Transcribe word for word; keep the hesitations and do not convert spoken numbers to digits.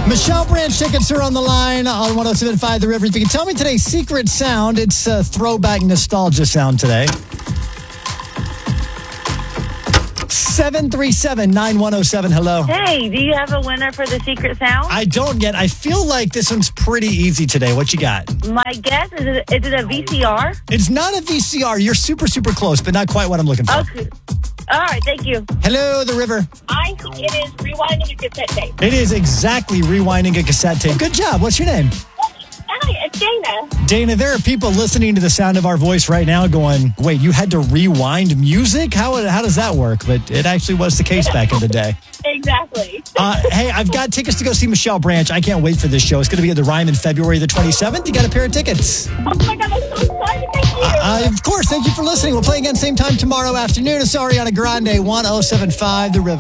Michelle Branch tickets are on the line on one oh seven point five The River. If you can tell me today's secret sound, it's a throwback nostalgia sound today. seven three seven, nine one oh seven, hello. Hey, do you have a winner for the secret sound? I don't yet. I feel like this one's pretty easy today. What you got? My guess is it, is it a V C R? It's not a V C R. You're super, super close, but not quite what I'm looking for. Okay. All right, thank you. Hello, The River. I think it is rewinding a cassette tape. It is exactly rewinding a cassette tape. Good job. What's your name? Hi, it's Dana. Dana, there are people listening to the sound of our voice right now going, wait, you had to rewind music? How how does that work? But it actually was the case back in the day. Exactly. Uh, hey, I've got tickets to go see Michelle Branch. I can't wait for this show. It's going to be at the Ryman February the twenty-seventh. You got a pair of tickets. Oh my God, I'm so excited. Thank you. Uh, of course. Thank you for listening. We'll play again same time tomorrow afternoon. It's Ariana Grande, one oh seven point five The River.